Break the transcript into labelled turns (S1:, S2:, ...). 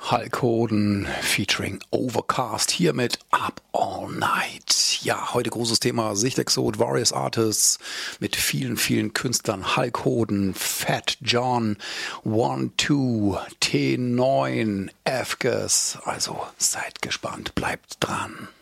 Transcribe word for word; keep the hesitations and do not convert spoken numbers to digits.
S1: Hulk Hogan featuring Overcast hier mit Up All Night. Ja, heute großes Thema Sichtexot, Various Artists mit vielen, vielen Künstlern. Hulk Hogan, Fat John, One Two, T neun, F G A S. Also seid gespannt, bleibt dran.